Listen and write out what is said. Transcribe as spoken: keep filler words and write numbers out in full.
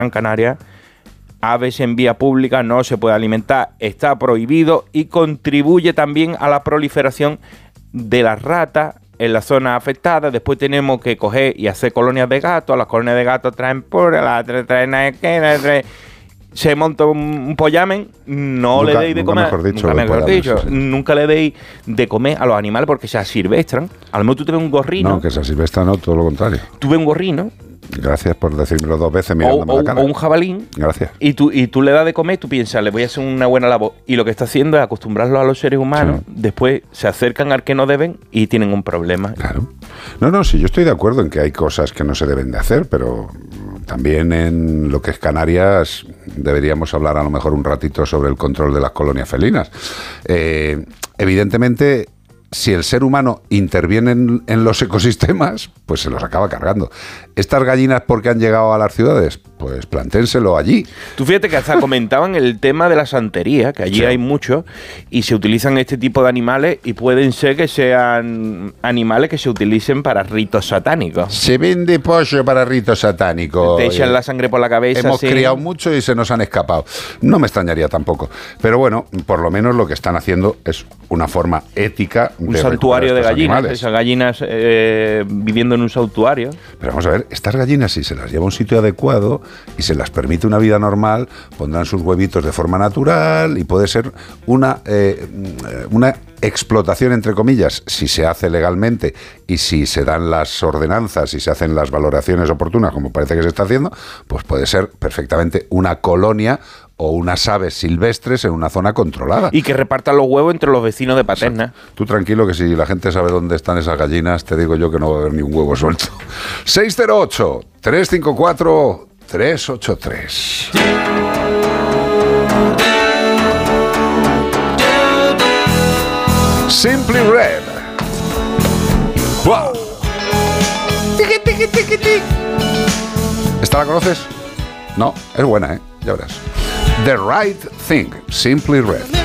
Gran Canaria, aves en vía pública no se puede alimentar, está prohibido y contribuye también a la proliferación de las ratas en las zonas afectadas. Después tenemos que coger y hacer colonias de gatos. Las colonias de gatos traen por la traen, traen, se monta un, un pollamen, no nunca, le deis de comer, mejor dicho, nunca, mejor pollamen, dicho, sí, sí. nunca le deis de comer a los animales porque se asilvestran. A lo mejor tú te ves un gorrino. No, que se asilvestra, no, todo lo contrario. Tú ves un gorrino. Gracias por decírmelo dos veces O, mirándome o, la cara. o un jabalín. Gracias. Y tú, y tú le das de comer, tú piensas, le voy a hacer una buena labor. Y lo que está haciendo es acostumbrarlo a los seres humanos. Sí. Después se acercan al que no deben y tienen un problema. Claro. No, no, sí, yo estoy de acuerdo en que hay cosas que no se deben de hacer, pero también en lo que es Canarias deberíamos hablar a lo mejor un ratito sobre el control de las colonias felinas. Eh, evidentemente, si el ser humano interviene en, en los ecosistemas, pues se los acaba cargando. ¿Estas gallinas por qué han llegado a las ciudades? Pues planténselo allí. Tú fíjate que hasta comentaban el tema de la santería, que allí sí. hay mucho, y se utilizan este tipo de animales, y pueden ser que sean animales que se utilicen para ritos satánicos. Se vende pollo para ritos satánicos. Te echan la sangre por la cabeza. Hemos sí. criado mucho y se nos han escapado. No me extrañaría tampoco. Pero bueno, por lo menos lo que están haciendo es una forma ética un de santuario de gallinas, animales. Esas gallinas eh, viviendo en un santuario. Pero vamos a ver, estas gallinas, si se las lleva a un sitio adecuado y se las permite una vida normal, pondrán sus huevitos de forma natural y puede ser una, eh, una explotación, entre comillas, si se hace legalmente y si se dan las ordenanzas y se hacen las valoraciones oportunas, como parece que se está haciendo, pues puede ser perfectamente una colonia o unas aves silvestres en una zona controlada. Y que repartan los huevos entre los vecinos de Paterna. Exacto. Tú tranquilo que si la gente sabe dónde están esas gallinas, te digo yo que no va a haber ni un huevo suelto. seis cero ocho, tres cinco cuatro, tres ocho tres. Simply Red. ¡Wow! Tiki, tiki, tiki, tiki. ¿Esta la conoces? No, es buena, ¿eh? Ya verás. The Right Thing, Simply Red.